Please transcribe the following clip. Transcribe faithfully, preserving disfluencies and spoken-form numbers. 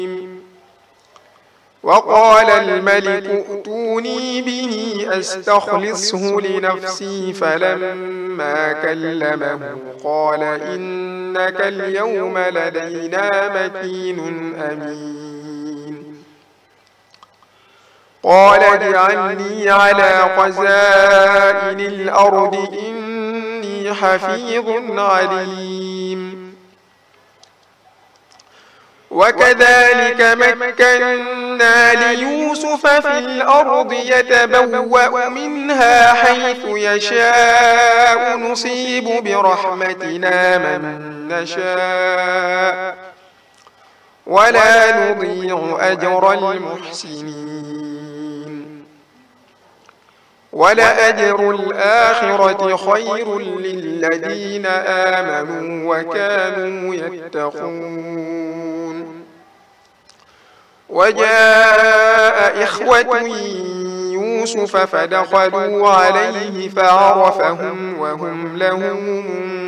وقال الملك ائتوني به أستخلصه لنفسي فلما كلمه قال إنك اليوم لدينا مكين أمين قال اجعلني على خزائن الأرض إني حفيظ عليم وكذلك مكنا ليوسف في الأرض يتبوأ منها حيث يشاء نصيب برحمتنا من نشاء ولا نضيع أجر المحسنين ولأجر الآخرة خير للذين آمنوا وكانوا يتقون وجاء إخوة يوسف فدخلوا عليه فعرفهم وهم له منكرون